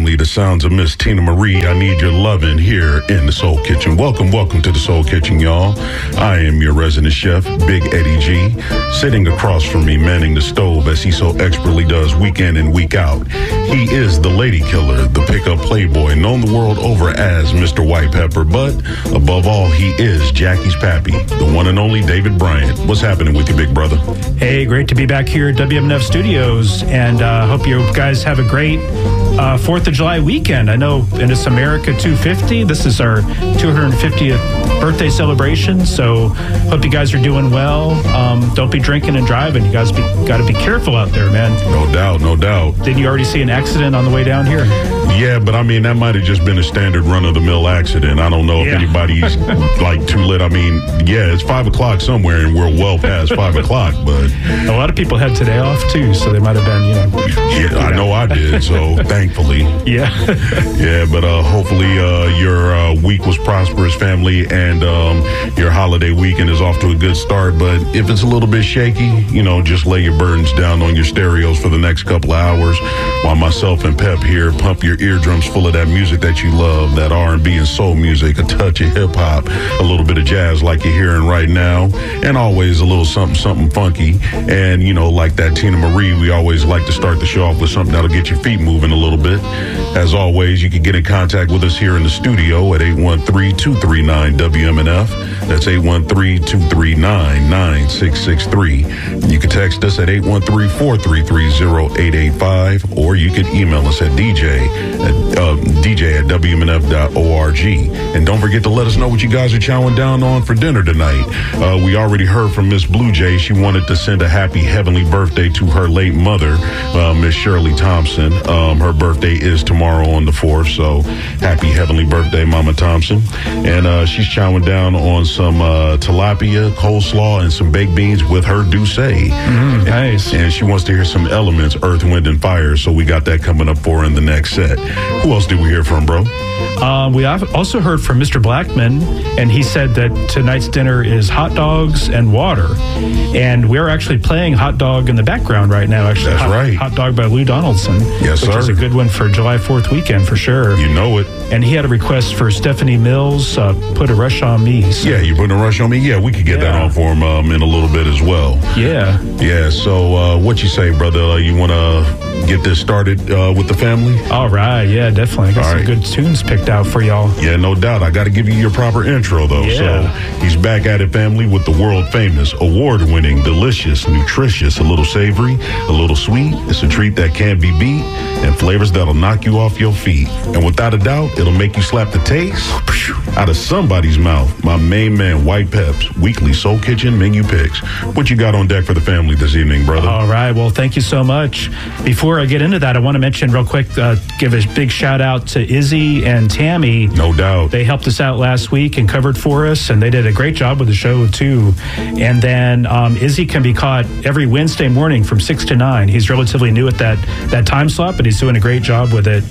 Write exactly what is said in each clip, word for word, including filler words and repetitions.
family, the sounds of Miss Tina Marie. I need your loving here in the Soul Kitchen. Welcome, welcome to the Soul Kitchen, y'all. I am your resident chef, Big Eddie G, sitting across from me, manning the stove as he so expertly does week in and week out. He is the lady killer, the pickup playboy, known the world over as Mister White Pepper, but above all, he is Jackie's pappy, the one and only David Bryant. What's happening with you, big brother? Hey, great to be back here at W M N F Studios, and uh, hope you guys have a great uh, fourth of July weekend. I know, and it's America two fifty. This is our two hundred fiftieth birthday celebration, so hope you guys are doing well. Um, don't be drinking and driving. You guys got to be careful out there, man. No doubt, no doubt. Didn't you already see an accident on the way down here? Yeah, but I mean, that might have just been a standard run-of-the-mill accident. I don't know if Yeah. anybody's like too lit. I mean, yeah, it's five o'clock somewhere, and we're well past five o'clock, but A lot of people had today off, too, so they might have been, you know. yeah, I know I did, so thankfully. Yeah. Yeah, but uh, hopefully uh, your uh, week was prosperous, family, and um, your holiday weekend is off to a good start. But if it's a little bit shaky, you know, just lay your burdens down on your stereos for the next couple of hours while myself and Pep here pump your eardrums full of that music that you love, that R and B and soul music, a touch of hip-hop, a little bit of jazz like you're hearing right now, and always a little something, something funky. And, you know, like that Tina Marie, we always like to start the show off with something that'll get your feet moving a little bit. As always, you can get in contact with us here in the studio at eight one three, two three nine, W M N F. That's eight one three, two three nine, nine six six three. You can text us at eight one three, four three three, zero eight eight five, or you can email us at DJ at, uh, DJ at W M N F dot org. And don't forget to let us know what you guys are chowing down on for dinner tonight. Uh, we already heard from Miss Blue Jay. She wanted to send a happy heavenly birthday to her late mother, uh, Miss Shirley Thompson. Um, her birthday is tomorrow on the fourth, so happy heavenly birthday, Mama Thompson. And uh, she's chowing down on some uh, tilapia, coleslaw, and some baked beans with her Douce. Mm, nice. And she wants to hear some Elements, Earth, Wind, and Fire, so we got that coming up for her in the next set. Who else did we hear from, bro? Um, we have also heard from Mister Blackman, and he said that tonight's dinner is hot dogs and water. And we're actually playing Hot Dog in the background right now, actually. That's hot, right. Hot Dog by Lou Donaldson. Yes, which sir. is a good one for July fourth weekend for sure. You know it. And he had a request for Stephanie Mills, uh, Put a Rush on Me. So, Yeah, you putting a rush on me? Yeah, we could get that Yeah. on for him um, in a little bit as well. yeah. Yeah, so uh, what you say, brother? Uh, you want to get this started uh, with the family? All right. Yeah, definitely. I got All some right. good tunes picked out for y'all. Yeah, no doubt. I got to give you your proper intro, though. Yeah. So he's back at it, family, with the world-famous, award-winning, delicious, nutritious, a little savory, a little sweet. It's a treat that can't be beat, and flavors that'll knock you off your feet. And without a doubt, it'll make you slap the taste out of somebody's mouth. My main man, White Peps, weekly Soul Kitchen menu picks. What you got on deck for the family this evening, brother? All right. Well, thank you so much. Before I get into that, I want to mention real quick, uh, give a big shout out to Izzy and Tammy. No doubt. They helped us out last week and covered for us, and they did a great job with the show, too. And then um, Izzy can be caught every Wednesday morning from six to nine. He's relatively new at that, that time slot, but he's doing a great job with it.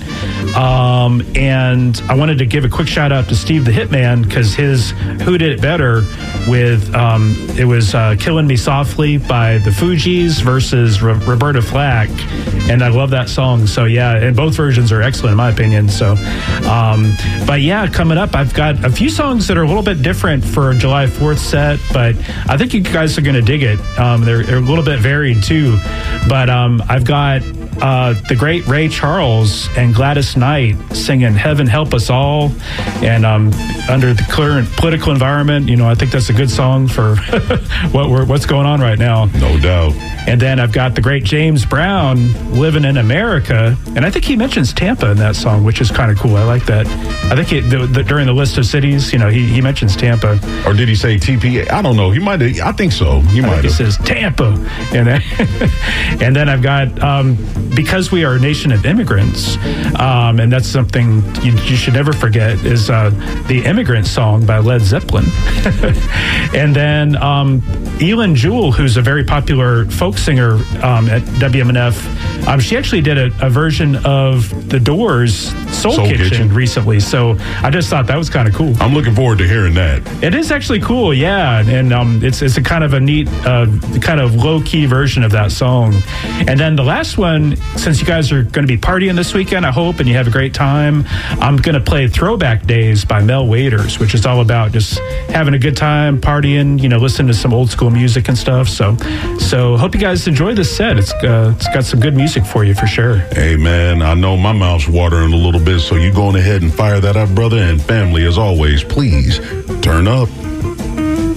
Um, and I wanted to give a quick shout out to Steve the Hitman, because his Who Did It Better with, um, it was uh, Killing Me Softly by the Fugees versus Ro- Roberta Flack. And I love that song. So, yeah, and both versions are excellent, in my opinion. So, um, but yeah, coming up, I've got a few songs that are a little bit different for July fourth set, but I think you guys are going to dig it. Um, they're, they're a little bit varied, too. But um, I've got uh, the great Ray Charles and Gladys Knight singing Heaven Help Us All. And um, under the current political environment, you know, I think that's a good song for what we're, what's going on right now. No doubt. And then I've got the great James Brown, Living in America. And I think he mentions Tampa in that song, which is kind of cool. I like that. I think he, the, the, during the list of cities, you know, he, he mentions Tampa. Or did he say T P A? I don't know. He might have. I think so. He I might think he have. says Tampa. And then, and then I've got, um, Because We Are a Nation of Immigrants, um, and that's something you, you should never forget, is uh, the Immigrant Song by Led Zeppelin. And then um, Elin Jewell, who's a very popular folk singer um, at W M N F, um, she actually did a, a version of The Doors Soul, Soul Kitchen, Kitchen recently. So I just thought that was kind of cool. I'm looking forward to hearing that. It is actually cool, yeah, and um, it's it's a kind of a neat, uh, kind of low key version of that song. And then the last one, since you guys are going to be partying this weekend, I hope, and you have a great time, I'm going to play "Throwback Days" by Mel Waiters, which is all about just having a good time, partying, you know, listening to some old school music and stuff. So, so hope you guys enjoy this set. It's uh, it's got some good music for you for sure. Hey man, I know my mouth's watering a little bit, so you going ahead and fire that up, brother. And family, as always, please turn up.